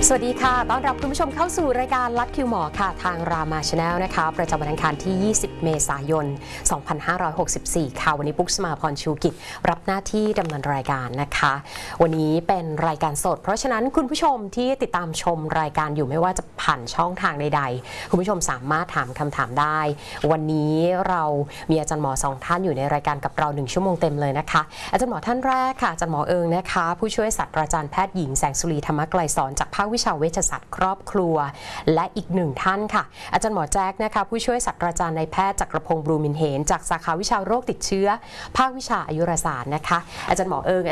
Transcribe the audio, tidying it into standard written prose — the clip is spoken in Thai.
สวัสดีค่ะต้อนรับคุณผู้ชมเข้าสู่รายการลัดคิวหมอค่ะทางรามาชาแนลนะคะประจำวันอังคารที่ 20 เมษายน 2564 ค่ะวันนี้ปุ๊กสมาพรชูกิจรับหน้าที่ดำเนินรายการนะคะวันนี้เป็นรายการสดเพราะฉะนั้นคุณผู้ชมที่ติดตามชมรายการอยู่ไม่ว่าจะผ่านช่องทางใดๆคุณผู้ชมสามารถถามคำถามได้วันนี้เรามีอาจารย์หมอ2ท่านอยู่ในรายการกับเรา1ชั่วโมงเต็มเลยนะคะอาจารย์หมอท่านแรกค่ะอาจารย์หมอเอิงนะคะผู้ช่วยศาสตราจารย์แพทย์หญิงแสงสุรีธรรมไกลสอนจากภาควิชาเวชศาสตร์ครอบครัวและอีกหนึ่งท่านค่ะอาจารย์หมอแจ๊กนะคะผู้ช่วยศาสตราจารย์นายแพทย์จักรพงศ์บรูมินเหนจากสาขาวิชาโรคติดเชื้อภาควิชาอายุรศาสตร์นะคะอาจารย์หมอเอิง